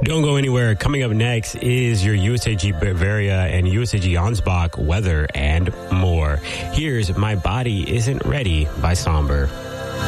Don't go anywhere. Coming up next is your USAG Bavaria and USAG Ansbach weather and more. Here's My Body Isn't Ready by Somber.